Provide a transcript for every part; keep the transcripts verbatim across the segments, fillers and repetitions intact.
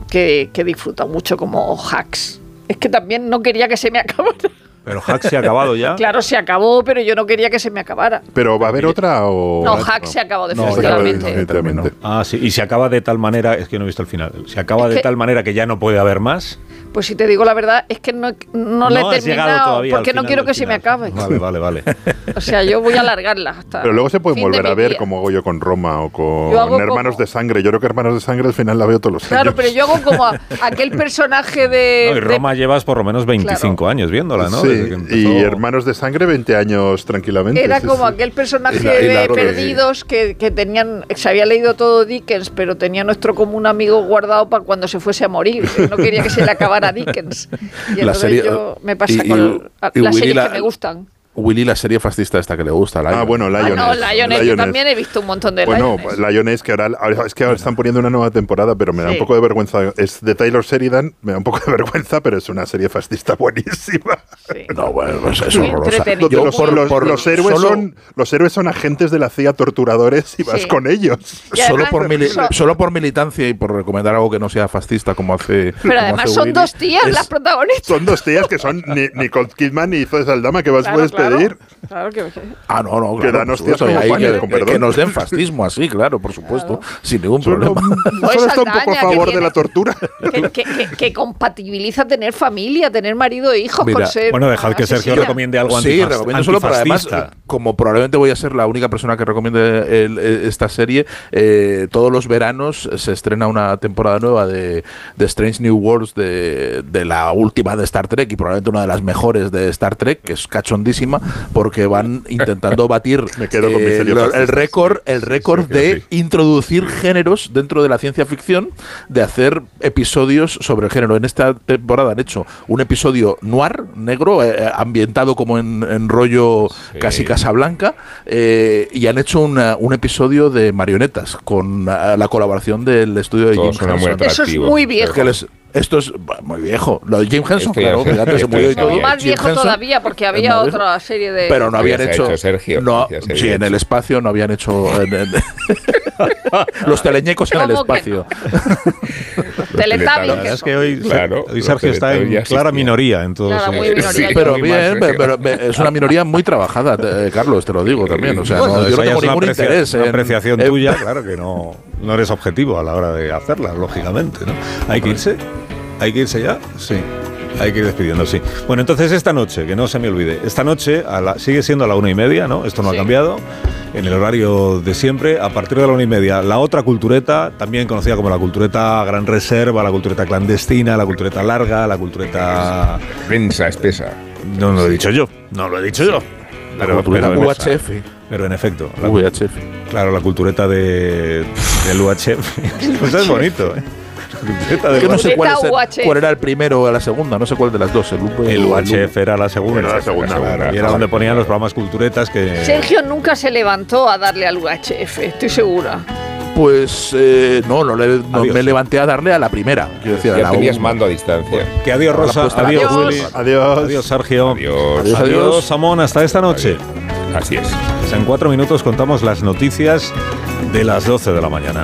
que, que he disfrutado mucho, como Hacks. Es que también no quería que se me acabara. Pero Hacks se ha acabado ya. Claro, se acabó, pero yo no quería que se me acabara. ¿Pero va a haber otra o...? No, Hacks no. se acabó definitivamente. No, definitivamente. Ah, sí. Y se acaba de tal manera... Es que no he visto el final. Se acaba es de tal manera que ya no puede haber más... Pues si te digo la verdad, es que no, no, no le he terminado porque no quiero que se me acabe. Vale, vale, vale. O sea, yo voy a alargarla hasta... Pero luego se puede volver a ver, vida. Como hago yo con Roma o con Hermanos como... de Sangre. Yo creo que Hermanos de Sangre al final la veo todos los claro, años. Claro, pero yo hago como a, aquel personaje de... No, y Roma de... llevas por lo menos veinticinco claro. años viéndola, ¿no? Sí, empezó... y Hermanos de Sangre veinte años tranquilamente. Era sí, como sí. aquel personaje la, de Perdidos que, que tenían... Se había leído todo Dickens, pero tenía nuestro común amigo guardado para cuando se fuese a morir. No quería que se le acabara Dickens. Y la serie, yo me pasa y, con y, las series la, que me gustan. Willy, la serie fascista esta que le gusta, Lioness. Ah, bueno, Lioness. Ah, no, Lioness, yo también he visto un montón de bueno, Lioness. Bueno, Lioness, que ahora, ahora es que ahora están poniendo una nueva temporada, pero me da sí. un poco de vergüenza. Es de Taylor Sheridan, me da un poco de vergüenza, pero es una serie fascista buenísima. Sí. No, bueno, pues es horrorosa. Yo, por los, por los, héroes solo, son, los héroes son agentes de la C I A torturadores y vas sí. con ellos. Y solo, además, por mili so, solo por militancia y por recomendar algo que no sea fascista como hace Pero como además hace son Willy, dos tías es, las protagonistas. Son dos tías que son Nicole Kidman y Zoe Saldana, que vas claro, puedes claro, pedir. Claro que Ah, no, no, que claro. dan hostias como ahí, que, con que, que nos den fascismo así, claro, por supuesto, claro. sin ningún solo, problema. Solo está un poco a favor tiene, de la tortura. Que, que, que, que compatibiliza tener familia, tener marido e hijos Mira, con ser. Bueno, dejad que Sergio recomiende algo antifascista. Sí, recomiendo solo, pero además, como probablemente voy a ser la única persona que recomiende el, esta serie, eh, todos los veranos se estrena una temporada nueva de, de Strange New Worlds, de, de la última de Star Trek y probablemente una de las mejores de Star Trek, que es cachondísima, porque van intentando batir Me quedo con eh, lo, el récord el récord sí, de sí. introducir géneros dentro de la ciencia ficción, de hacer episodios sobre el género. En esta temporada han hecho un episodio noir, negro, eh, ambientado como en, en rollo sí. casi Casablanca, eh, y han hecho una, un episodio de marionetas con uh, la colaboración del estudio de Jim Henson. Eso es muy viejo. Que les, Esto es muy viejo. Lo de Jim Henson, claro, que antes se murió y todo. Más Jim viejo Henson, todavía, porque había otra serie de... Pero no habían hecho... hecho Sergio, no, sí, en el espacio no habían hecho... En, en, los teleñecos en el espacio. No? Teletubbies. La verdad es que hoy, claro, hoy Sergio está en clara minoría en todo claro, eso. muy minoría. Sí, pero bien, pero, pero es una minoría muy trabajada, eh, Carlos, te lo digo también. O sea, bueno, no, yo no tengo ningún aprecia, interés. Una en, apreciación en, tuya, claro que no, no eres objetivo a la hora de hacerla, lógicamente, ¿no? Hay que irse. ¿Hay que irse ya? Sí. Hay que ir despidiendo, sí. Bueno, entonces esta noche, que no se me olvide, esta noche a la, sigue siendo a la una y media, ¿no? Esto no sí. ha cambiado, en el horario de siempre. A partir de la una y media, la otra cultureta, también conocida como la cultureta Gran Reserva, la cultureta clandestina, la cultureta larga, la cultureta... Densa, espesa. No lo he dicho yo, no lo he dicho yo. Pero, pero U H F. Pero en efecto. La, U H F. Claro, la cultureta de, del U H F. Eso es bonito, ¿eh? Yo no sé cuál, es el, cuál era el primero o la segunda, no sé cuál de las dos. El, el, el U H F era la segunda. Era la segunda. Claro, y era donde ponían los programas culturetas que... Sergio nunca se levantó a darle al U H F, estoy segura. Pues eh, no, no, le, no me levanté a darle a la primera. Quiero decir, ya a la tenías un... mando a distancia. Bueno, que adiós, Rosa. Adiós, adiós, Willy. Adiós. Adiós, Sergio. Adiós. Adiós, adiós Samón. Hasta esta noche. Adiós. Así es. Pues en cuatro minutos contamos las noticias de las doce de la mañana.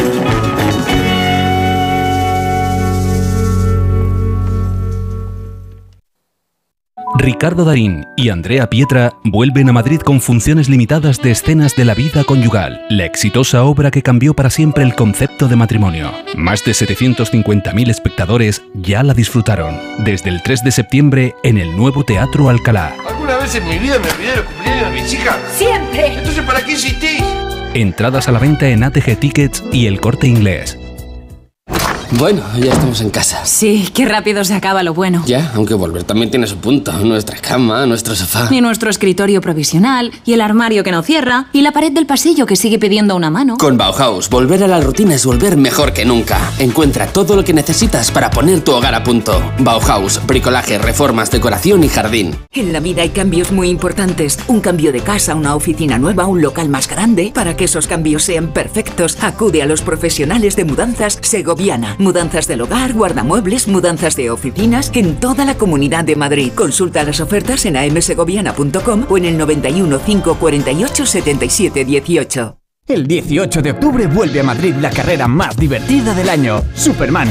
Ricardo Darín y Andrea Pietra vuelven a Madrid con funciones limitadas de escenas de la vida conyugal, la exitosa obra que cambió para siempre el concepto de matrimonio. Más de setecientos cincuenta mil espectadores ya la disfrutaron. Desde el tres de septiembre en el nuevo Teatro Alcalá. ¿Alguna vez en mi vida me olvidé de los cumpleaños de mis hijas? ¡Siempre! Entonces, ¿para qué insistís? Entradas a la venta en A T G Tickets y El Corte Inglés. Bueno, ya estamos en casa. Sí, qué rápido se acaba lo bueno. Ya, aunque volver también tiene su punto. Nuestra cama, nuestro sofá. Y nuestro escritorio provisional, y el armario que no cierra, y la pared del pasillo que sigue pidiendo una mano. Con Bauhaus, volver a la rutina es volver mejor que nunca. Encuentra todo lo que necesitas para poner tu hogar a punto. Bauhaus, bricolaje, reformas, decoración y jardín. En la vida hay cambios muy importantes. Un cambio de casa, una oficina nueva, un local más grande. Para que esos cambios sean perfectos, acude a los profesionales de Mudanzas Segoviana. Mudanzas del hogar, guardamuebles, mudanzas de oficinas en toda la Comunidad de Madrid. Consulta las ofertas en a m segoviana punto com o en el noventa y uno, cinco cuarenta y ocho, setenta y siete dieciocho. El dieciocho de octubre vuelve a Madrid la carrera más divertida del año, Superman.